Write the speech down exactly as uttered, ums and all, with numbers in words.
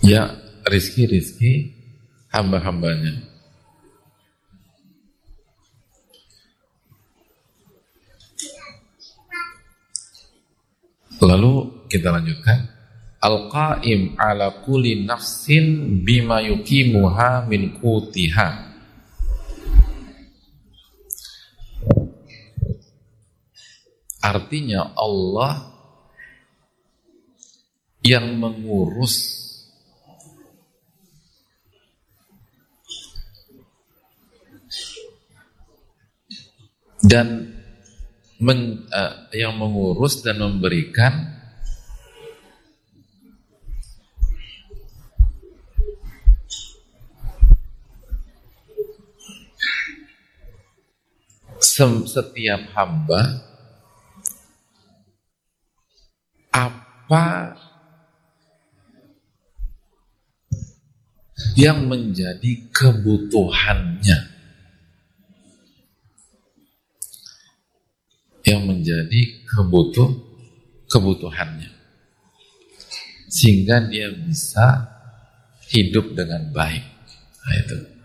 ya rizki-rizki hamba-hambanya. Lalu kita lanjutkan, al-qaim ala kulli nafsin bima yuqimuha min qutiha. Artinya Allah yang mengurus dan men, uh, yang mengurus dan memberikan setiap hamba apa yang menjadi kebutuhannya, yang menjadi kebutuh kebutuhannya, sehingga dia bisa hidup dengan baik. Nah, itu.